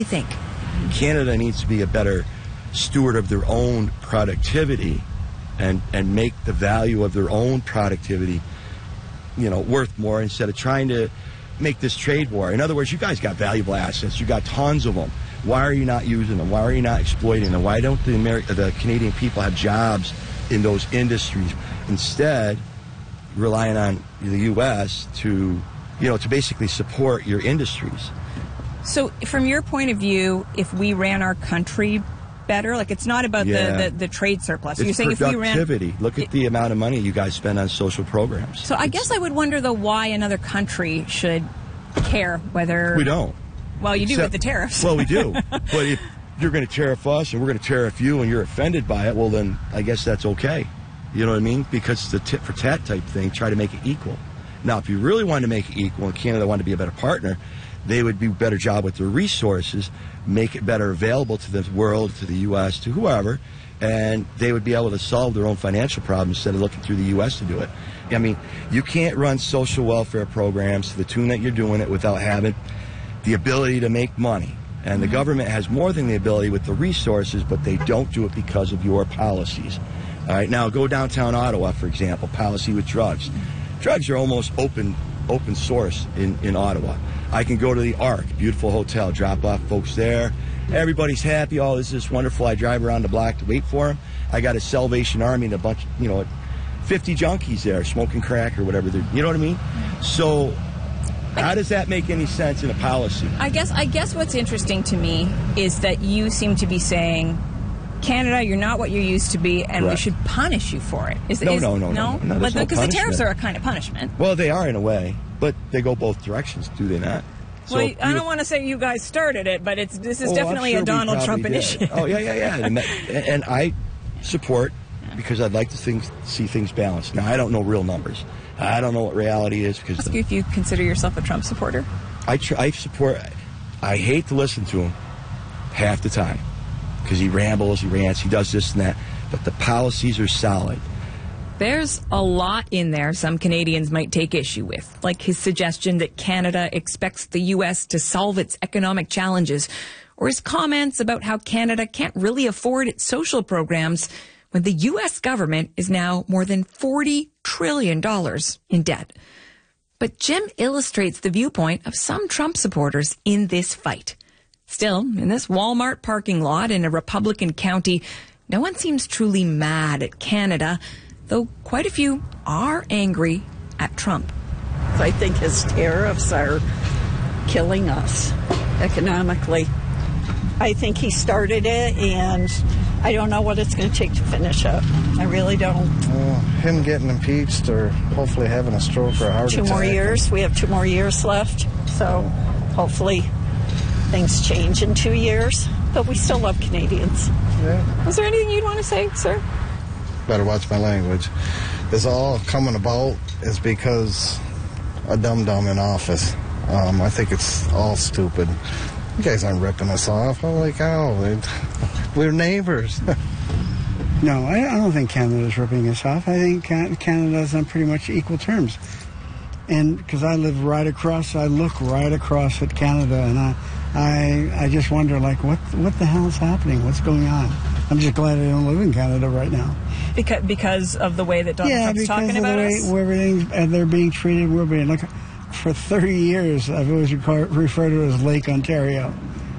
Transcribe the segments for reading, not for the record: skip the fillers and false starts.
you think? Canada needs to be a better steward of their own productivity and make the value of their own productivity, worth more instead of trying to make this trade war. In other words, you guys got valuable assets. You got tons of them. Why are you not using them? Why are you not exploiting them? Why don't the Canadian people have jobs in those industries? Instead, relying on the U.S. to basically support your industries. So from your point of view, if we ran our country better, like it's not about the trade surplus. It's You're saying productivity. If we ran, look at the amount of money you guys spend on social programs. So I guess I would wonder, though, why another country should care whether... We don't. Well, you do with the tariffs. Well, we do. But if you're going to tariff us and we're going to tariff you and you're offended by it, well, then I guess that's okay. You know what I mean? Because it's the tit for tat type thing. Try to make it equal. Now, if you really wanted to make it equal and Canada wanted to be a better partner, they would do a better job with their resources, make it better available to the world, to the U.S., to whoever, and they would be able to solve their own financial problems instead of looking through the U.S. to do it. I mean, you can't run social welfare programs to the tune that you're doing it without having the ability to make money. And the government has more than the ability with the resources, but they don't do it because of your policies. All right, now go downtown Ottawa, for example, policy with drugs. Drugs are almost open source in Ottawa. I can go to the Arc, beautiful hotel, drop off folks there. Everybody's happy. Oh, this is wonderful. I drive around the block to wait for them. I got a Salvation Army and a bunch, 50 junkies there smoking crack or whatever. You know what I mean? So how does that make any sense in a policy? I guess what's interesting to me is that you seem to be saying, Canada, you're not what you used to be, and we should punish you for it. No. Because the tariffs are a kind of punishment. Well, they are in a way, but they go both directions, do they not? Well, I don't want to say you guys started it, but this is definitely a Donald Trump initiative. Oh, yeah. And I support, because I'd like to see things balanced. Now, I don't know real numbers. I don't know what reality is. Because ask you if you consider yourself a Trump supporter? I hate to listen to him half the time, because he rambles, he rants, he does this and that, but the policies are solid. There's a lot in there some Canadians might take issue with, like his suggestion that Canada expects the U.S. to solve its economic challenges, or his comments about how Canada can't really afford its social programs when the U.S. government is now more than $40 trillion in debt. But Jim illustrates the viewpoint of some Trump supporters in this fight. Still, in this Walmart parking lot in a Republican county, no one seems truly mad at Canada, though quite a few are angry at Trump. I think his tariffs are killing us economically. I think he started it, and I don't know what it's going to take to finish up. I really don't. Him getting impeached or hopefully having a stroke or a heart attack. 2 more years. We have 2 more years left, so hopefully things change in 2 years. But we still love Canadians. Yeah. Was there anything you'd want to say, sir? Better watch my language. This all coming about is because a dum-dum in office. I think it's all stupid. You guys aren't ripping us off. Holy cow. We're neighbors. No, I don't think Canada's ripping us off. I think Canada's on pretty much equal terms. And because I live right across, I look right across at Canada, and I just wonder, what the hell is happening? What's going on? I'm just glad I don't live in Canada right now. Because of the way that Donald Trump's talking about us? Yeah, because of the way they're being treated, we're being... Look, for 30 years, I've always referred to it as Lake Ontario.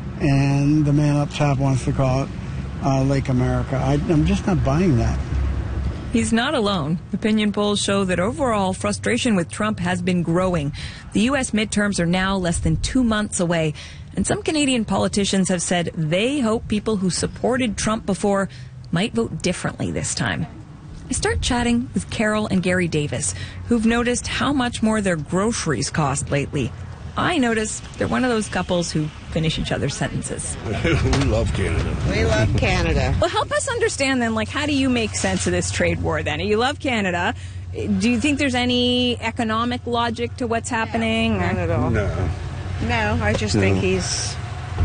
And the man up top wants to call it Lake America. I'm just not buying that. He's not alone. Opinion polls show that overall frustration with Trump has been growing. The U.S. midterms are now less than 2 months away. And some Canadian politicians have said they hope people who supported Trump before might vote differently this time. I start chatting with Carol and Gary Davis, who've noticed how much more their groceries cost lately. I notice they're one of those couples who finish each other's sentences. We love Canada. We love Canada. Well, help us understand then, how do you make sense of this trade war then? You love Canada. Do you think there's any economic logic to what's happening? None at all. No, I just think he's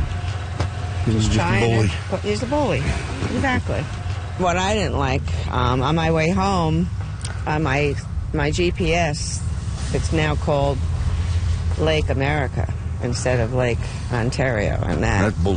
trying to... He's a bully. Exactly. What I didn't like, on my way home, on my GPS, it's now called Lake America. instead of Lake Ontario, and That's bull.